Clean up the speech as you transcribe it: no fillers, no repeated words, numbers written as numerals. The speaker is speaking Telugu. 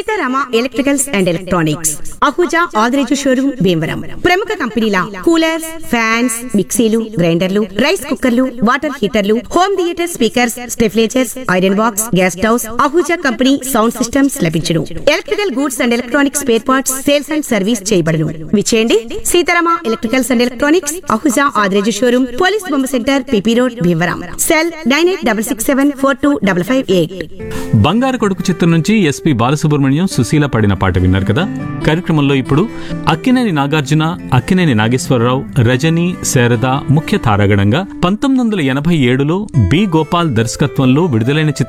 Sitarama electricals and electronics, Ahuja Adireju showroom Bhimavaram. ప్రముఖ కంపెనీల కూలర్స్, ఫ్యాన్స్, మిక్సీలు, గ్రైండర్లు, రైస్ కుక్కర్లు, water హీటర్లు, home theatre speakers, స్టెఫ్లేజర్స్, iron box, gas stoves, Ahuja company sound systems లభించును. Electrical goods and electronics spare parts sales and service చేయబడును. విచేయండి Sitarama electricals and electronics, Ahuja Adireju showroom, police బొమ్మ centre, PP road, Bhimavaram. Cell 9866742558. బంగారు కొడుకు చిత్రం నుంచి ఎస్పి బాలసుబ్రహ్మణ్యం, సుశీల పాడిన పాట విన్నారు కదా. కార్యక్రమంలో ఇప్పుడు అక్కినేని నాగార్జున, అక్కినేని నాగేశ్వరరావు, రజని, శారద ముఖ్య తారాగణంగా 1987లో బి గోపాల్ దర్శకత్వంలో విడుదలైన